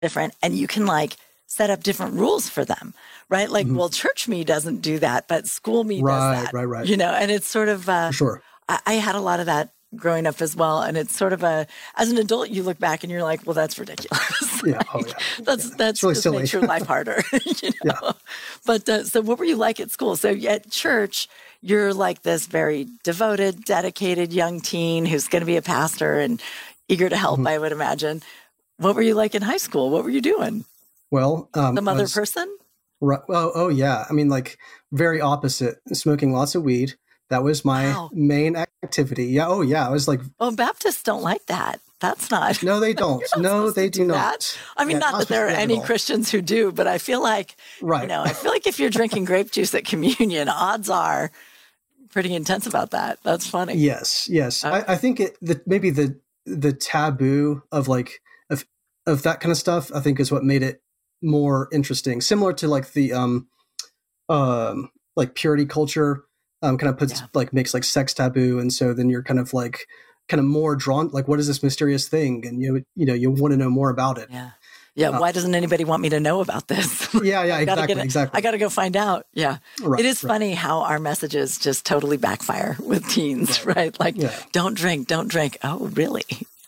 different, and you can like set up different rules for them, right? Like, well, church me doesn't do that, but school me does that. Right. You know, and it's sort of, For sure. I had a lot of that growing up as well. And it's sort of as an adult, you look back and you're like, well, that's ridiculous. Yeah. Oh, yeah. That's really just silly. makes your life harder. You know? Yeah. But so what were you like at school? So at church, you're like this very devoted, dedicated young teen who's going to be a pastor and eager to help, I would imagine. What were you like in high school? What were you doing? Well, Some other person? Right. Well, oh yeah. I mean, like very opposite. Smoking lots of weed. That was my main activity. Yeah. Oh yeah. I was like, well, Baptists don't like that. That's not. No, they don't. No, they do not. I mean, not that there are any Christians who do, but I feel like, you know, I feel like if you're drinking grape juice at communion, odds are pretty intense about that. That's funny. Yes. I think maybe the taboo of like of that kind of stuff, I think, is what made it more interesting. Similar to like the like purity culture. Kind of puts like makes like sex taboo, and so then you're kind of more drawn, like, what is this mysterious thing, and you want to know more about it. Why doesn't anybody want me to know about this? Exactly. I got to go find out. It is funny how our messages just totally backfire with teens, right? Like, don't drink. Oh, really?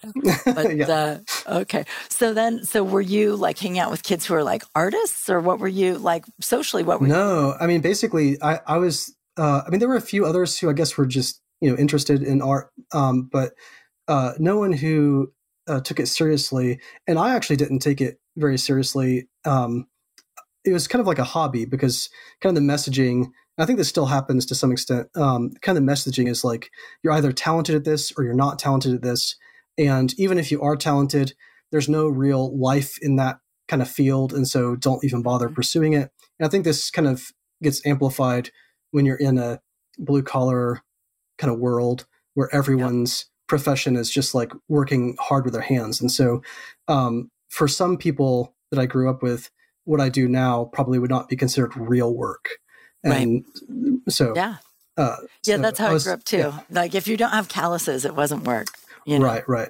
But okay. So were you like hanging out with kids who are like artists, or what were you like socially? What were you? No, I mean, basically I was I mean, there were a few others who I guess were just, interested in art, but no one who took it seriously. And I actually didn't take it very seriously. It was kind of like a hobby, because kind of the messaging, I think this still happens to some extent, kind of the messaging is like, you're either talented at this or you're not talented at this. And even if you are talented, there's no real life in that kind of field. And so don't even bother pursuing it. And I think this kind of gets amplified when you're in a blue collar kind of world where everyone's profession is just like working hard with their hands. And so for some people that I grew up with, what I do now probably would not be considered real work. And so, that's how I grew up too. Yeah. Like, if you don't have calluses, it wasn't work. Right.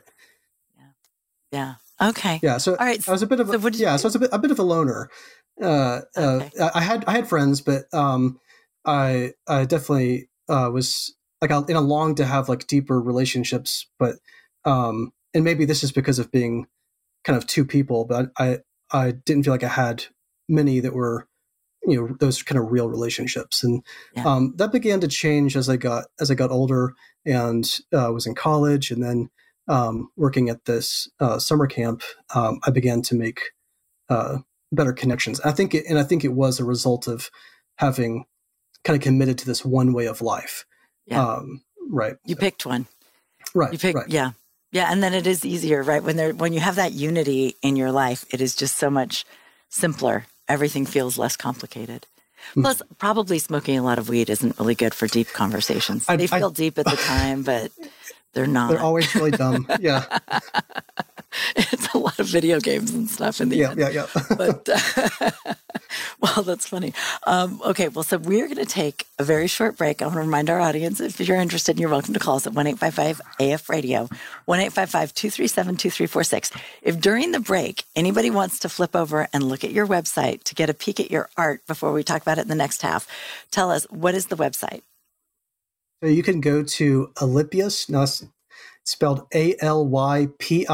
Yeah. Okay. Yeah. So all right. I was a bit of so I was a bit of a loner. I had friends, but I definitely was like, I longed to have like deeper relationships, but and maybe this is because of being kind of two people, but I didn't feel like I had many that were, those kind of real relationships. And that began to change as I got older and was in college, and then working at this summer camp, I began to make better connections. I think it was a result of having kind of committed to this one way of life. Right. You picked one. Right. You picked, yeah. And then it is easier, right? When you have that unity in your life, it is just so much simpler. Everything feels less complicated. Plus, probably smoking a lot of weed isn't really good for deep conversations. They feel deep at the time, but they're not. They're always really dumb. Yeah. It's a lot of video games and stuff in the end. Yeah. But, well, that's funny. Okay, well, so we're going to take a very short break. I want to remind our audience, if you're interested, you're welcome to call us at 1-855-AF-RADIO, 1-855-237-2346. If during the break, anybody wants to flip over and look at your website to get a peek at your art before we talk about it in the next half, tell us, what is the website? So you can go to Alypius, now it's spelled ALYPIUSLOFT,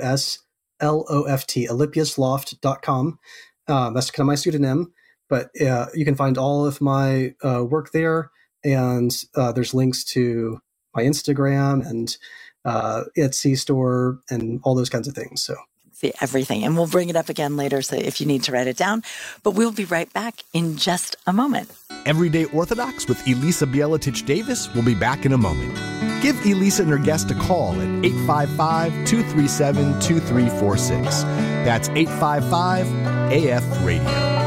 alypiusloft.com. That's kind of my pseudonym, but you can find all of my work there, and there's links to my Instagram and Etsy store and all those kinds of things. So see everything, and we'll bring it up again later, so if you need to write it down. But we'll be right back in just a moment. Everyday Orthodox with Elisa Bieletich-Davis will be back in a moment. Give Elisa and her guest a call at 855-237-2346. That's 855-AF-RADIO.